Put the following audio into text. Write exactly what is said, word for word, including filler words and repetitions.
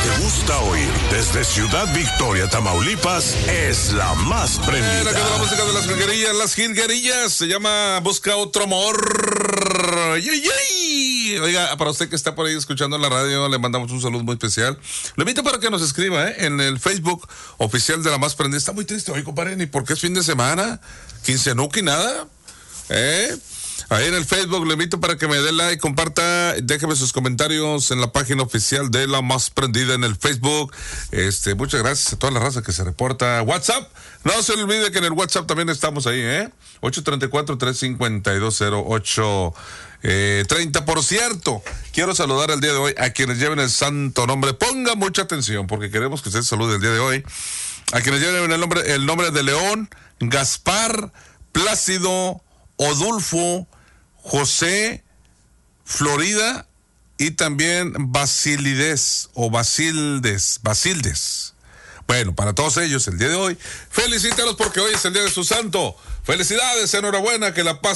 te gusta oír desde Ciudad Victoria, Tamaulipas, es la más prendida. La, la música de las jilguerillas, las jilguerillas, se llama Busca Otro Amor. ¡Yay, yay! Oiga, para usted que está por ahí escuchando en la radio, le mandamos un saludo muy especial. Lo invito para que nos escriba, ¿eh? En el Facebook oficial de la más prendida. Está muy triste hoy, compadre, ni porque es fin de semana, quincenuca y nada, ¿eh? Ahí en el Facebook le invito para que me dé like, comparta, déjeme sus comentarios en la página oficial de La Más Prendida en el Facebook. Este, muchas gracias a toda la raza que se reporta. WhatsApp, no se le olvide que en el WhatsApp también estamos ahí, ¿eh? ocho tres cuatro, tres cinco dos, cero ocho treinta. Por cierto, quiero saludar el día de hoy a quienes lleven el santo nombre. Ponga mucha atención porque queremos que usted salude el día de hoy. A quienes lleven el nombre, el nombre de León, Gaspar, Plácido, Odulfo, José, Florida y también Basilides o Basildes, Basildes. Bueno, para todos ellos el día de hoy, felicítalos porque hoy es el día de su santo. Felicidades, enhorabuena, que la paz